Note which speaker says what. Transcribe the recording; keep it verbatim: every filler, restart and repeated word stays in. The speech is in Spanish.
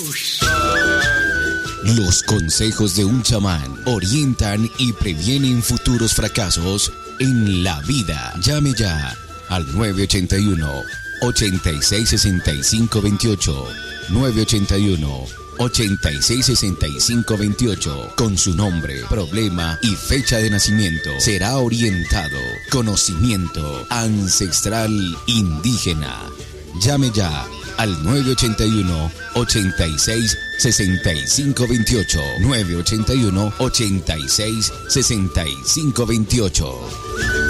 Speaker 1: Los consejos de un chamán orientan y previenen futuros fracasos en la vida. Llame ya al nueve ochenta y uno, ochenta y seis, sesenta y cinco veintiocho. nueve ochenta y uno, ochenta y seis, sesenta y cinco veintiocho. Con su nombre, problema y fecha de nacimiento será orientado. Conocimiento ancestral indígena. Llame ya al nueve ochenta y uno, ochenta y seis, sesenta y cinco veintiocho. nueve ochenta y uno, ochenta y seis, sesenta y cinco veintiocho.